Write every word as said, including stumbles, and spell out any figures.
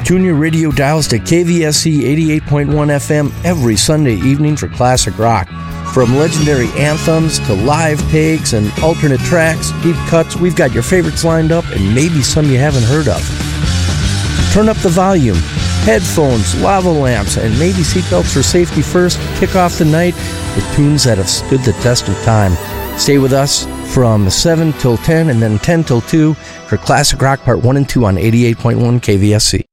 Tune your radio dials to K V S C eighty-eight point one F M every Sunday evening for classic rock. From legendary anthems to live takes and alternate tracks, deep cuts, we've got your favorites lined up and maybe some you haven't heard of. Turn up the volume, headphones, lava lamps, and maybe seatbelts for safety first. Kick off the night with tunes that have stood the test of time. Stay with us from seven till ten and then ten till two for Classic Rock Part one and two on eighty-eight point one K V S C.